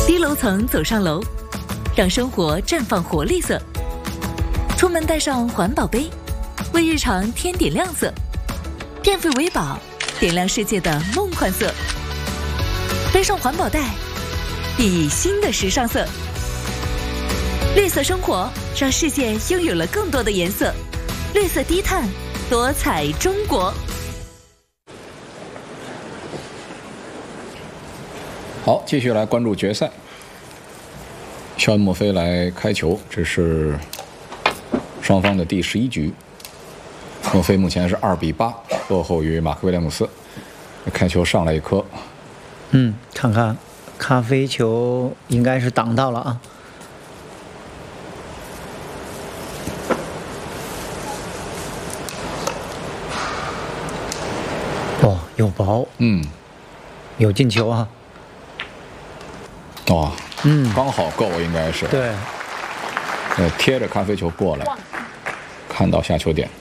低楼层走上楼，让生活绽放活力色。出门带上环保杯，为日常添点亮色。电费为宝，点亮世界的梦幻色。背上环保袋，熠熠新的时尚色。绿色生活，让世界拥有了更多的颜色。绿色低碳，多彩中国。 好，继续来关注决赛。肖恩·墨菲来开球，这是双方的第11局。墨菲目前是2比8落后于马克·威廉姆斯。开球上来一颗， 看看咖啡球应该是挡到了啊。哦，有薄，有进球啊。 哇，刚好够，应该是。 对， 贴着咖啡球过来，看到下球点。